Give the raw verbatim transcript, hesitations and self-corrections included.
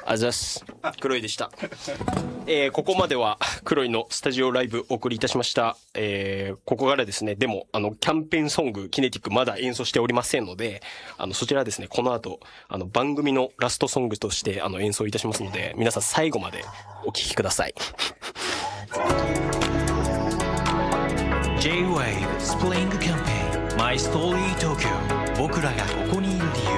あざっす。黒いでした。えー、ここまでは黒いのスタジオライブお送りいたしました。えー、ここからですね、でも、あの、キャンペーンソング、キネティックまだ演奏しておりませんので、あの、そちらですね、この後、あの、番組のラストソングとして、あの、演奏いたしますので、皆さん最後までお聴きください。 J-Wave Spring Campaign My Story Tokyo 僕らがここにいる理由